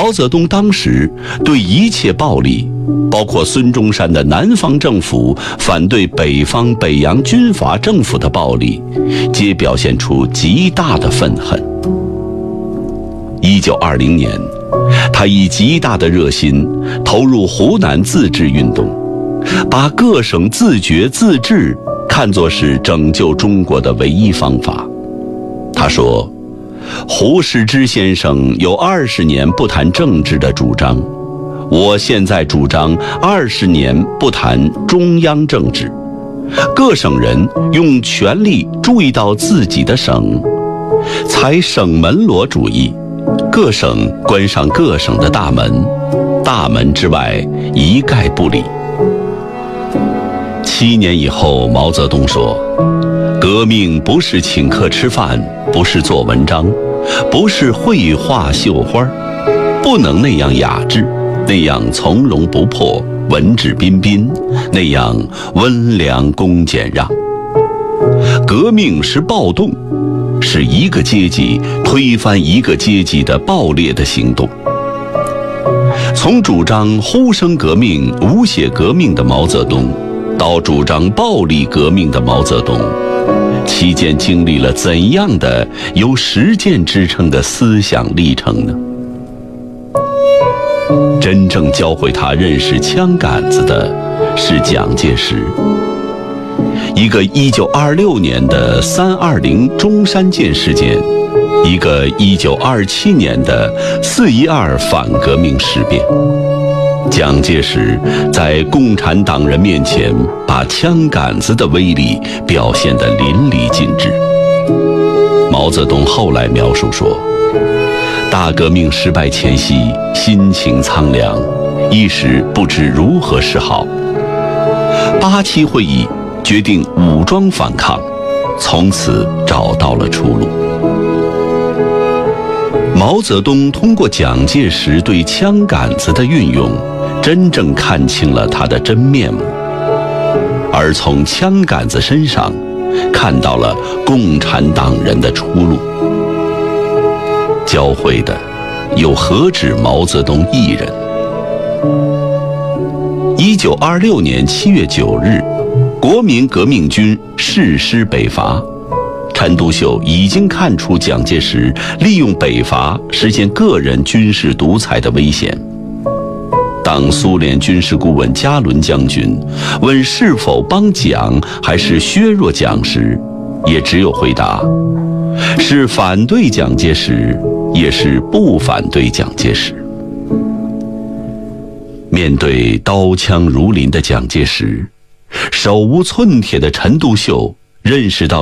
毛泽东当时对一切暴力，包括孙中山的南方政府反对北方北洋军阀政府的暴力，皆表现出极大的愤恨。1920年，他以极大的热心投入湖南自治运动，把各省自觉自治看作是拯救中国的唯一方法。他说，胡适之先生有20年不谈政治的主张，我现在主张20年不谈中央政治。各省人用权力注意到自己的省，采省门罗主义，各省关上各省的大门，大门之外一概不理。7年以后，毛泽东说，革命不是请客吃饭，不是做文章，不是绘画绣花，不能那样雅致，那样从容不迫，文质彬彬，那样温良恭俭让。革命是暴动，是一个阶级推翻一个阶级的暴烈的行动。从主张呼声革命、无血革命的毛泽东，到主张暴力革命的毛泽东，期间经历了怎样的由实践支撑的思想历程呢？真正教会他认识枪杆子的是蒋介石。一个1926年的320中山舰事件，一个1927年的412反革命事变，蒋介石在共产党人面前把枪杆子的威力表现得淋漓尽致。毛泽东后来描述说，大革命失败前夕，心情苍凉，一时不知如何是好。87会议决定武装反抗，从此找到了出路。毛泽东通过蒋介石对枪杆子的运用，真正看清了他的真面目，而从枪杆子身上看到了共产党人的出路。教会的又何止毛泽东一人？1926年7月9日，国民革命军誓师北伐。陈独秀已经看出蒋介石利用北伐实现个人军事独裁的危险。当苏联军事顾问加伦将军问是否帮蒋还是削弱蒋时，也只有回答是反对蒋介石，也是不反对蒋介石。面对刀枪如林的蒋介石，手无寸铁的陈独秀认识到